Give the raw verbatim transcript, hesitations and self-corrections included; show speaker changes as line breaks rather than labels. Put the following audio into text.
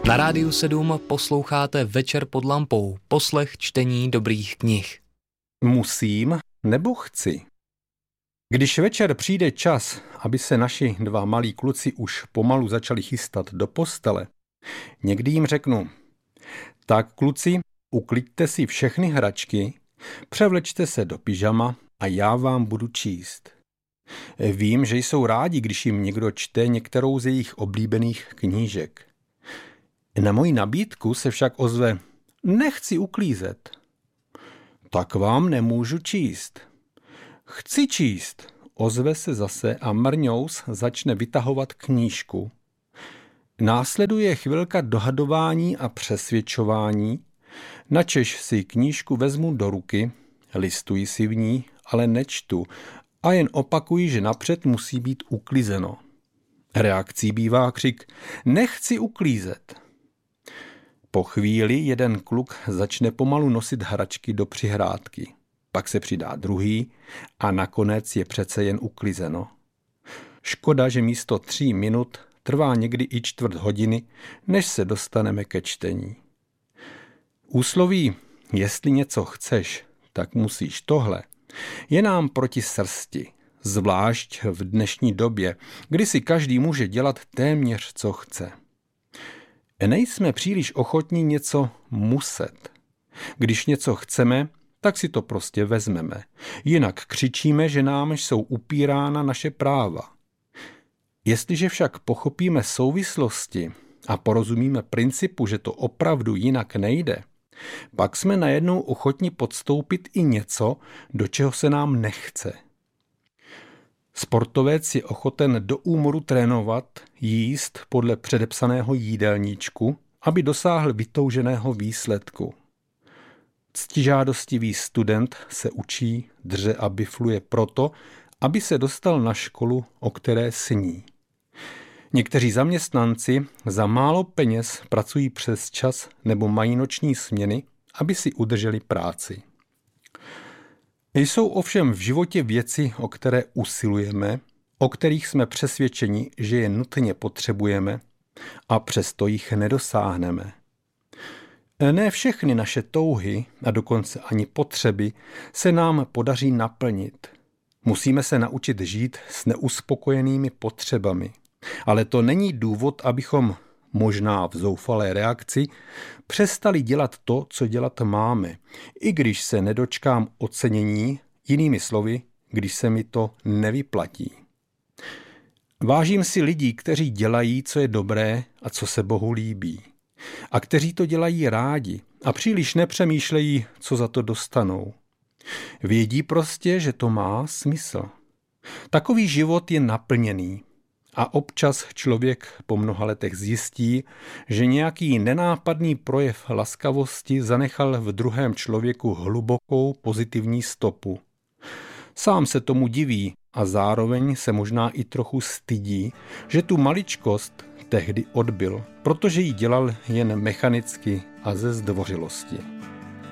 Na Rádiu sedm posloucháte Večer pod lampou, poslech čtení dobrých knih.
Musím nebo chci? Když večer přijde čas, aby se naši dva malí kluci už pomalu začali chystat do postele, někdy jim řeknu: tak kluci, ukliďte si všechny hračky, převlečte se do pyžama a já vám budu číst. Vím, že jsou rádi, když jim někdo čte některou z jejich oblíbených knížek. Na moji nabídku se však ozve: nechci uklízet. Tak vám nemůžu číst. Chci číst, ozve se zase a mrňous začne vytahovat knížku. Následuje chvilka dohadování a přesvědčování, načež si knížku vezmu do ruky, listuji si v ní, ale nečtu a jen opakuji, že napřed musí být uklizeno. Reakcí bývá křik: nechci uklízet. Po chvíli jeden kluk začne pomalu nosit hračky do přihrádky. Pak se přidá druhý a nakonec je přece jen uklizeno. Škoda, že místo tří minut trvá někdy i čtvrt hodiny, než se dostaneme ke čtení. Úsloví jestli něco chceš, tak musíš tohle, je nám proti srsti, zvlášť v dnešní době, kdy si každý může dělat téměř co chce. Nejsme příliš ochotní něco muset. Když něco chceme, tak si to prostě vezmeme. Jinak křičíme, že nám jsou upírána naše práva. Jestliže však pochopíme souvislosti a porozumíme principu, že to opravdu jinak nejde, pak jsme najednou ochotni podstoupit i něco, do čeho se nám nechce. Sportovec je ochoten do úmoru trénovat, jíst podle předepsaného jídelníčku, aby dosáhl vytouženého výsledku. Ctižádostivý student se učí, dře a bifluje proto, aby se dostal na školu, o které sní. Někteří zaměstnanci za málo peněz pracují přes čas nebo mají noční směny, aby si udrželi práci. Jsou ovšem v životě věci, o které usilujeme, o kterých jsme přesvědčeni, že je nutně potřebujeme, a přesto jich nedosáhneme. Ne všechny naše touhy a dokonce ani potřeby se nám podaří naplnit. Musíme se naučit žít s neuspokojenými potřebami. Ale to není důvod, abychom, možná v zoufalé reakci, přestali dělat to, co dělat máme, i když se nedočkám ocenění, jinými slovy, když se mi to nevyplatí. Vážím si lidí, kteří dělají, co je dobré a co se Bohu líbí. A kteří to dělají rádi a příliš nepřemýšlejí, co za to dostanou. Vědí prostě, že to má smysl. Takový život je naplněný. A občas člověk po mnoha letech zjistí, že nějaký nenápadný projev laskavosti zanechal v druhém člověku hlubokou pozitivní stopu. Sám se tomu diví a zároveň se možná i trochu stydí, že tu maličkost tehdy odbyl, protože ji dělal jen mechanicky a ze zdvořilosti.